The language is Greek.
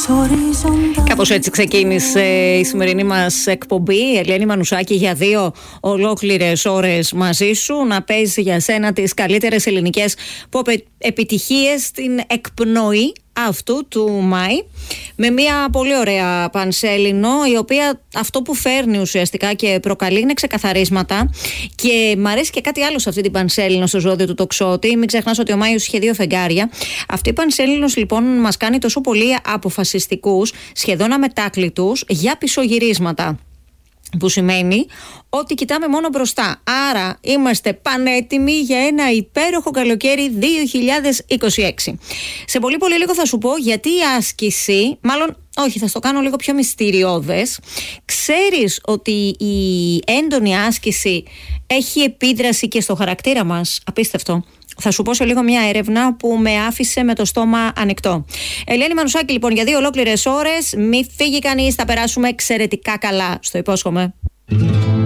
Κάπως έτσι ξεκίνησε η σημερινή μας εκπομπή. Η Ελένη Μανουσάκη για 2 ολόκληρες ώρες μαζί σου, να παίζει για σένα τις καλύτερες ελληνικές pop επιτυχίες στην εκπνοή αυτού του Μάη, με μια πολύ ωραία πανσέλινο, η οποία αυτό που φέρνει ουσιαστικά και προκαλεί είναι ξεκαθαρίσματα. Και μ' αρέσει και κάτι άλλο σε αυτή την πανσέλινο στο ζώδιο του τοξότη. Μην ξεχνάς ότι ο Μάιος είχε 2 φεγγάρια. Αυτή η πανσέλινος λοιπόν μας κάνει τόσο πολύ αποφασιστικούς, σχεδόν αμετάκλητους, για πισωγυρίσματα. Που σημαίνει ότι κοιτάμε μόνο μπροστά. Άρα είμαστε πανέτοιμοι για ένα υπέροχο καλοκαίρι 2026. Σε πολύ πολύ λίγο θα σου πω γιατί η άσκηση, μάλλον όχι, θα στο κάνω λίγο πιο μυστηριώδες. Ξέρεις ότι η έντονη άσκηση έχει επίδραση και στο χαρακτήρα μας? Απίστευτο. Θα σου πω σε λίγο μια έρευνα που με άφησε με το στόμα ανοιχτό. Ελένη Μανουσάκη λοιπόν για 2 ολόκληρες ώρες. Μη φύγει κανείς, θα περάσουμε εξαιρετικά καλά. Στο υπόσχομαι.